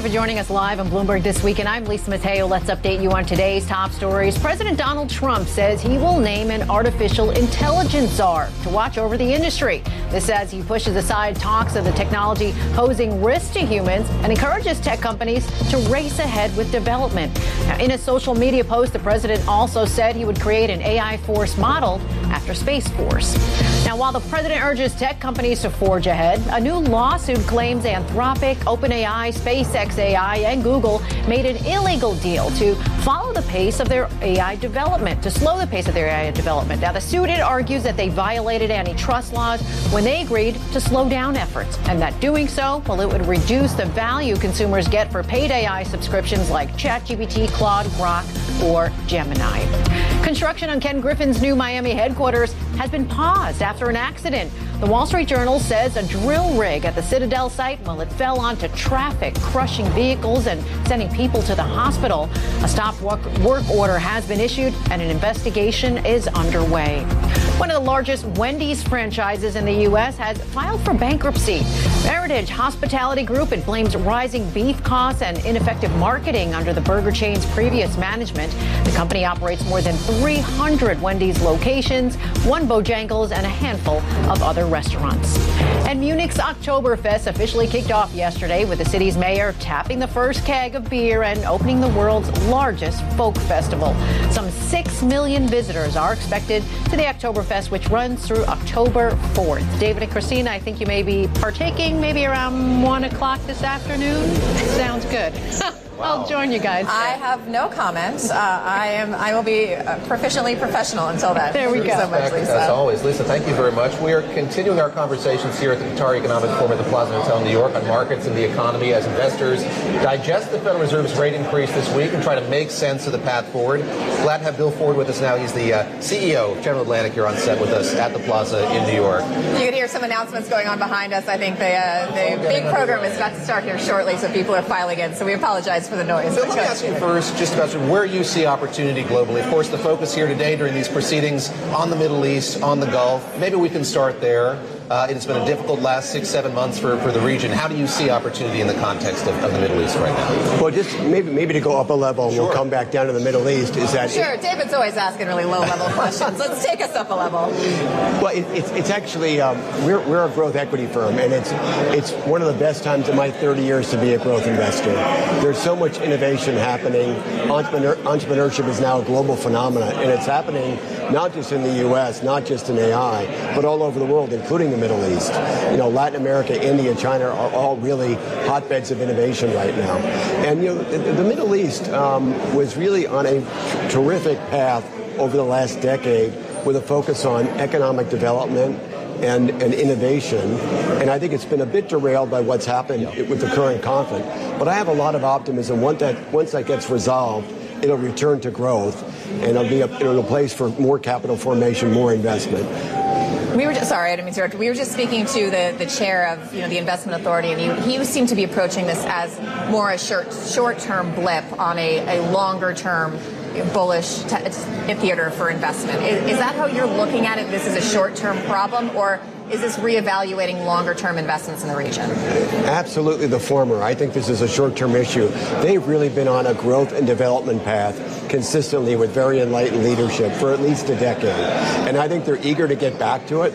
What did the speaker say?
you for joining us live on Bloomberg This Week, and I'm Lisa Mateo. Let's update you on today's top stories. President Donald Trump says he will name an artificial intelligence czar to watch over the industry. This as he pushes aside talks of the technology posing risks to humans and encourages tech companies to race ahead with development. Now, in a social media post, the president also said he would create an AI force modeled after Space Force. Now, while the president urges tech companies to forge ahead, a new lawsuit claims Anthropic, OpenAI, SpaceX AI, and Google made an illegal deal to follow the pace of their AI development, to slow the pace of their AI development. Now, the suit, it argues that they violated antitrust laws when they agreed to slow down efforts, and that doing so, well, it would reduce the value consumers get for paid AI subscriptions like ChatGPT, Claude, Grok, or Gemini. Construction on Ken Griffin's new Miami headquarters has been paused after an accident. The Wall Street Journal says a drill rig at the Citadel site, well, it fell onto traffic, crushing vehicles and sending people to the hospital. A stop work order has been issued and an investigation is underway. One of the largest Wendy's franchises in the U.S. has filed for bankruptcy. Meritage Hospitality Group, it blames rising beef costs and ineffective marketing under the burger chain's previous management. The company operates more than 300 Wendy's locations, one Bojangles, and a handful of other restaurants. And Munich's Oktoberfest officially kicked off yesterday with the city's mayor tapping the first keg of beer and opening the world's largest folk festival. Some 6 million visitors are expected to the Oktoberfest, which runs through October 4th. David and Christina, I think you may be partaking maybe around 1 o'clock this afternoon. Sounds good. I'll join you guys. I have no comments. I will be proficiently professional until then. There we go. So much, Lisa. As always, Lisa, thank you very much. We are continuing our conversations here at the Qatar Economic Forum at the Plaza Hotel in New York on markets and the economy as investors digest the Federal Reserve's rate increase this week and try to make sense of the path forward. Glad to have Bill Ford with us now. He's the CEO of General Atlantic here on set with us at the Plaza in New York. You can hear some announcements going on behind us. I think the big program is about to start here shortly, so people are filing in. So we apologize for the noise. So let me ask you first just about where you see opportunity globally. Of course, the focus here today during these proceedings on the Middle East, on the Gulf. Maybe we can start there. It's been a difficult last 6-7 months for the region. How do you see opportunity in the context of the Middle East right now? Well, just maybe to go up a level, and we'll come back down to the Middle East. Is that sure? David's always asking really low-level questions. Let's take us up a level. Well, it's actually we're a growth equity firm, and it's one of the best times in my 30 years to be a growth investor. There's so much innovation happening. Entrepreneurship is now a global phenomenon, and it's happening not just in the U.S., not just in AI, but all over the world, including the Middle East. You know, Latin America, India, China are all really hotbeds of innovation right now. And, you know, the Middle East was really on a terrific path over the last decade with a focus on economic development and innovation. And I think it's been a bit derailed by what's happened with the current conflict. But I have a lot of optimism. Once that gets resolved, it'll return to growth, and it'll be a place for more capital formation, more investment. We were just, sorry, I didn't mean to interrupt. We were just speaking to the chair of the investment authority, and he seemed to be approaching this as more a short-term blip on a longer-term bullish theater for investment. Is that how you're looking at it? This is a short-term problem, or is this reevaluating longer-term investments in the region? Absolutely the former. I think this is a short-term issue. They've really been on a growth and development path consistently with very enlightened leadership for at least a decade. And I think they're eager to get back to it.